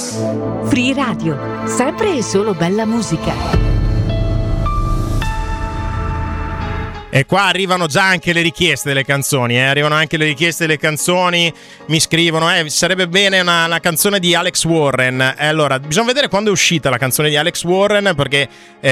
Free Radio, sempre e solo bella musica. E qua arrivano già anche le richieste delle canzoni, arrivano anche le richieste delle canzoni, mi scrivono, sarebbe bene una canzone di Alex Warren. Allora, bisogna vedere quando è uscita la canzone di Alex Warren, perché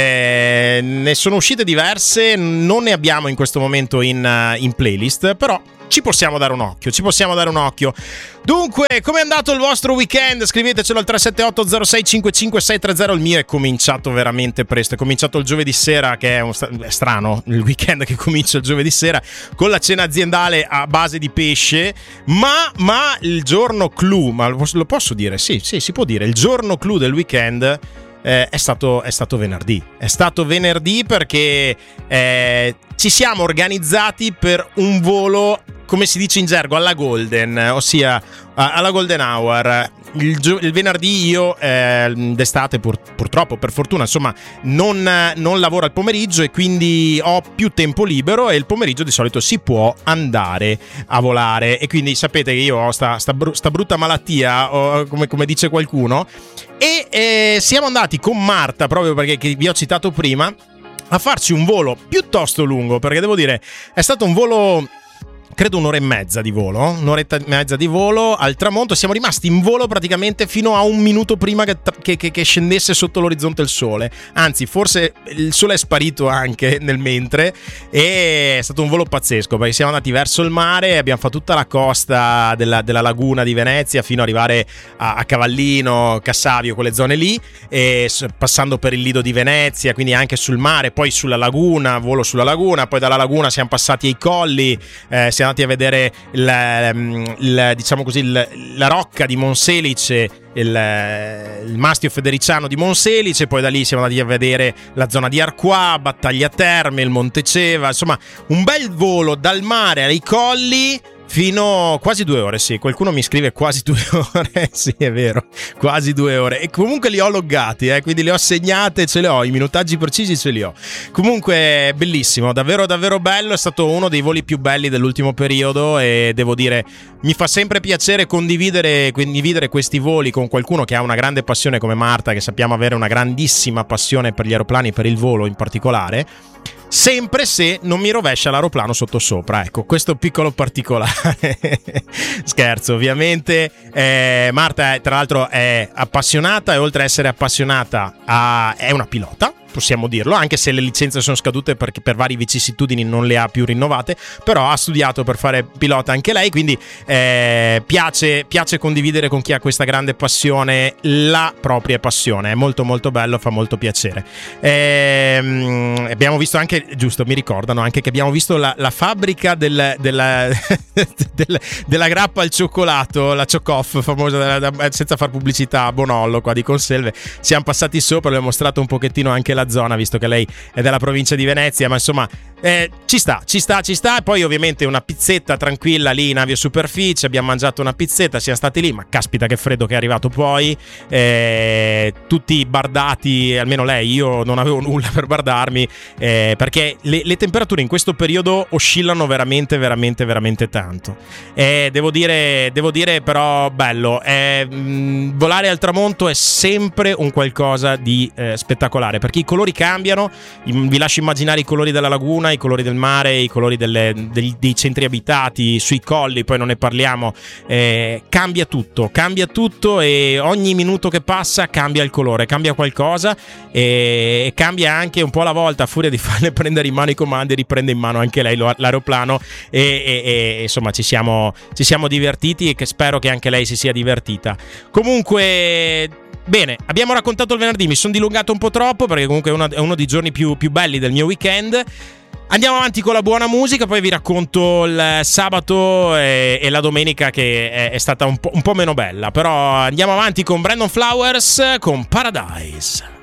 ne sono uscite diverse, non ne abbiamo in questo momento in playlist, però ci possiamo dare un occhio. Dunque, com'è andato il vostro weekend? Scrivetecelo al 378 0655 630. Il mio è cominciato veramente presto, è cominciato il giovedì sera, che è strano il weekend che comincia il giovedì sera con la cena aziendale a base di pesce, ma il giorno clou, ma lo posso dire? Sì, si può dire, il giorno clou del weekend è stato venerdì. È stato venerdì perché ci siamo organizzati per un volo, come si dice in gergo, alla Golden, ossia alla Golden Hour. Il venerdì io d'estate purtroppo, per fortuna, insomma, non lavoro al pomeriggio e quindi ho più tempo libero, e il pomeriggio di solito si può andare a volare, e quindi sapete che io ho sta brutta malattia, come dice qualcuno, e siamo andati con Marta, proprio perché vi ho citato prima, a farci un volo piuttosto lungo, perché devo dire è stato un volo, credo un'oretta e mezza di volo al tramonto. Siamo rimasti in volo praticamente fino a un minuto prima che scendesse sotto l'orizzonte il sole, anzi forse il sole è sparito anche nel mentre, e è stato un volo pazzesco, perché siamo andati verso il mare, abbiamo fatto tutta la costa della laguna di Venezia fino ad arrivare a Cavallino, Cassavio, quelle zone lì, e passando per il Lido di Venezia, quindi anche sul mare, poi sulla laguna, volo sulla laguna, poi dalla laguna siamo passati ai colli, siamo andati a vedere diciamo così la rocca di Monselice, il mastio federiciano di Monselice, poi da lì siamo andati a vedere la zona di Arquà, Battaglia Terme, il Monte Ceva, insomma un bel volo dal mare ai colli fino quasi 2 ore, sì, qualcuno mi scrive quasi 2 ore, sì è vero, quasi 2 ore, e comunque li ho loggati, quindi le ho segnate, ce le ho, i minutaggi precisi ce li ho. Comunque bellissimo, davvero davvero bello, è stato uno dei voli più belli dell'ultimo periodo, e devo dire mi fa sempre piacere condividere questi voli con qualcuno che ha una grande passione come Marta, che sappiamo avere una grandissima passione per gli aeroplani e per il volo in particolare, sempre se non mi rovescia l'aeroplano sottosopra. Ecco, questo piccolo particolare. Scherzo, ovviamente. Marta tra l'altro è appassionata, e oltre a essere appassionata è una pilota, possiamo dirlo, anche se le licenze sono scadute perché per varie vicissitudini non le ha più rinnovate, però ha studiato per fare pilota anche lei, quindi piace condividere con chi ha questa grande passione la propria passione, è molto molto bello, fa molto piacere. Abbiamo visto anche, giusto, mi ricordano anche che abbiamo visto la fabbrica della grappa al cioccolato, la Ciocoff famosa, senza far pubblicità, a Bonollo qua di Conselve, siamo passati sopra, le ho mostrato un pochettino anche la zona, visto che lei è della provincia di Venezia, ma insomma ci sta, e poi ovviamente una pizzetta tranquilla lì in aviosuperficie, abbiamo mangiato una pizzetta, siamo stati lì, ma caspita che freddo che è arrivato poi, tutti bardati, almeno lei, io non avevo nulla per bardarmi, perché le temperature in questo periodo oscillano veramente veramente veramente tanto, devo dire però bello, volare al tramonto è sempre un qualcosa di spettacolare, perché i colori cambiano, vi lascio immaginare i colori della laguna, i colori del mare, i colori dei centri abitati, sui colli, poi non ne parliamo, cambia tutto, e ogni minuto che passa cambia il colore, cambia qualcosa, e cambia anche un po' alla volta, a furia di farle prendere in mano i comandi, riprende in mano anche lei l'aeroplano, e insomma ci siamo divertiti, e che spero che anche lei si sia divertita. Comunque bene, abbiamo raccontato il venerdì, mi sono dilungato un po' troppo perché comunque è uno dei giorni più belli del mio weekend. Andiamo avanti con la buona musica, poi vi racconto il sabato e la domenica, che è stata un po' meno bella, però andiamo avanti con Brandon Flowers con Paradise.